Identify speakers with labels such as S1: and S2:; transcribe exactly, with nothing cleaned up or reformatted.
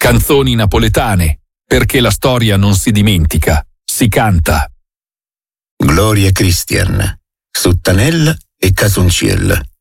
S1: Canzoni napoletane, perché la storia non si dimentica, si canta.
S2: Gloria Christian, Sottanella e Casonciella.